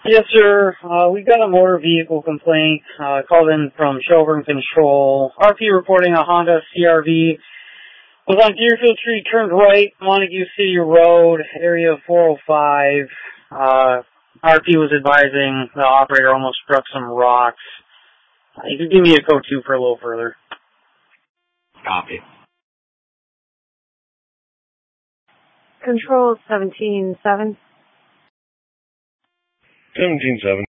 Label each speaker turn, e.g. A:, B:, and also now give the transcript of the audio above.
A: Yes, sir. We got a motor vehicle complaint called in from Shelburne Control. RP reporting a Honda CRV was on Deerfield Street, turned right, Montague City Road, area 405. RP was advising the operator almost struck some rocks. You could give me a code 2 for a little further.
B: Copy.
C: Control 17-7.
D: 17-7.